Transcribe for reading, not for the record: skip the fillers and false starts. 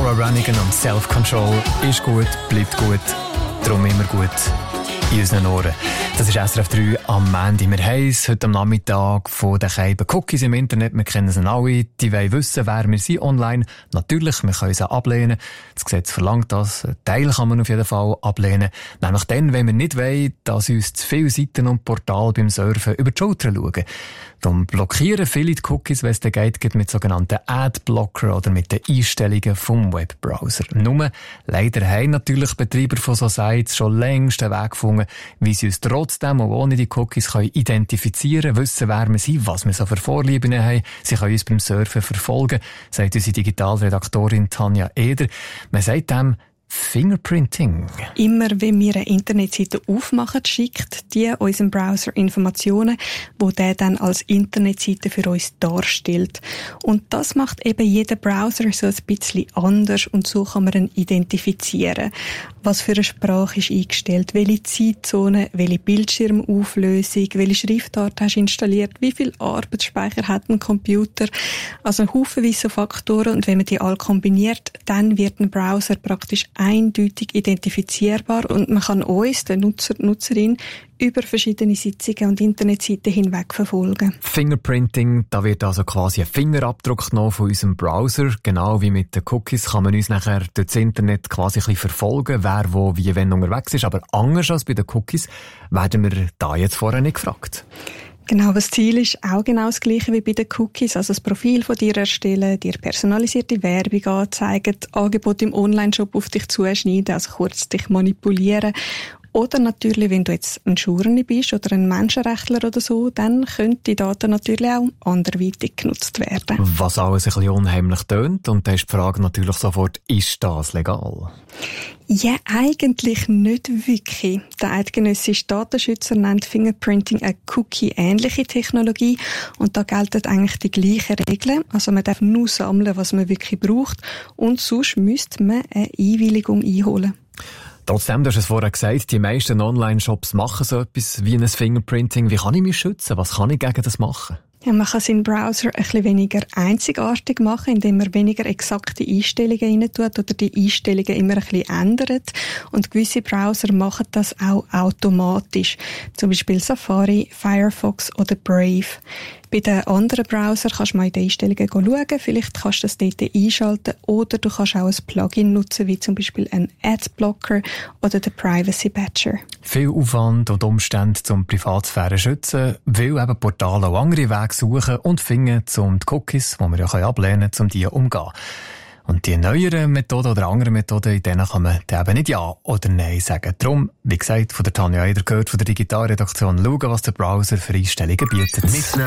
Laura Branigan und Self-Control ist gut, bleibt gut, darum immer gut in unseren Ohren. Das ist SRF 3 am Montag. Wir haben es heute am Nachmittag von den Keiben Cookies im Internet. Wir kennen sie alle. Die wollen wissen, wer wir sind online. Natürlich, wir können sie ablehnen. Das Gesetz verlangt das. Ein Teil kann man auf jeden Fall ablehnen. Nämlich dann, wenn wir nicht wollen, dass uns zu viele Seiten und Portale beim Surfen über die Schulter schauen. Darum blockieren viele die Cookies, wenn es dann geht mit sogenannten Adblocker oder mit den Einstellungen vom Webbrowser. Nur, leider haben natürlich Betreiber von so Sites schon längst einen Weg gefunden, wie sie uns trotzdem auch ohne die Cookies können identifizieren, wissen, wer wir sind, was wir so für Vorlieben haben. Sie können uns beim Surfen verfolgen, sagt unsere Digitalredaktorin Tanja Eder. Man sagt dem Fingerprinting. Immer wenn wir eine Internetseite aufmachen, schickt die unserem Browser Informationen, die der dann als Internetseite für uns darstellt. Und das macht eben jeder Browser so ein bisschen anders und so kann man ihn identifizieren. Was für eine Sprache ist eingestellt, welche Zeitzone, welche Bildschirmauflösung, welche Schriftart hast du installiert, wie viel Arbeitsspeicher hat ein Computer. Also ein Haufenweise Faktoren und wenn man die alle kombiniert, dann wird ein Browser praktisch eindeutig identifizierbar und man kann uns, den Nutzer, Nutzerin, über verschiedene Sitzungen und Internetseiten hinweg verfolgen. Fingerprinting, da wird also quasi ein Fingerabdruck genommen von unserem Browser. Genau wie mit den Cookies kann man uns nachher durch das Internet quasi ein bisschen verfolgen, wer wo wie wenn unterwegs ist. Aber anders als bei den Cookies werden wir da jetzt vorher nicht gefragt. Genau, das Ziel ist auch genau das Gleiche wie bei den Cookies. Also das Profil von dir erstellen, dir personalisierte Werbung anzeigen, Angebote im Onlineshop auf dich zuschneiden, also kurz dich manipulieren. Oder natürlich, wenn du jetzt ein Journey bist oder ein Menschenrechtler oder so, dann können die Daten natürlich auch anderweitig genutzt werden. Was alles ein bisschen unheimlich tönt. Und da ist die Frage natürlich sofort, ist das legal? Ja, eigentlich nicht wirklich. Der eidgenössische Datenschützer nennt Fingerprinting eine Cookie-ähnliche Technologie und da gelten eigentlich die gleichen Regeln. Also man darf nur sammeln, was man wirklich braucht und sonst müsste man eine Einwilligung einholen. Trotzdem, du hast es vorher gesagt, die meisten Online-Shops machen so etwas wie ein Fingerprinting. Wie kann ich mich schützen? Was kann ich gegen das machen? Ja, man kann seinen Browser ein bisschen weniger einzigartig machen, indem man weniger exakte Einstellungen rein tut oder die Einstellungen immer ein bisschen ändert. Und gewisse Browser machen das auch automatisch. Zum Beispiel Safari, Firefox oder Brave. Bei den anderen Browser kannst du mal in den Einstellungen schauen. Vielleicht kannst du das dort einschalten oder du kannst auch ein Plugin nutzen, wie zum Beispiel ein Adblocker oder den Privacy Badger. Viel Aufwand und Umstände zum Privatsphäre schützen, weil eben Portale auch andere Wege suchen und finden, um die Cookies, die wir ja ablehnen können, um die umgehen. Und die neueren Methoden oder anderen Methoden, in denen kann man eben nicht Ja oder Nein sagen. Darum, wie gesagt, von der Tanja Eder gehört, von der Digitalredaktion, schauen, was der Browser für Einstellungen bietet.